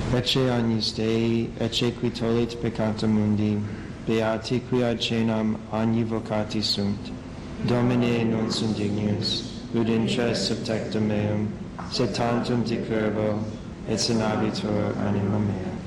Ecce agnus Dei, ecce qui tollit peccata mundi, beati qui ad cenam agnivocati sunt. Domine non sunt dignus, ud intres subtectum meum, sed tantum dicurvo, et sanabitur anima mea.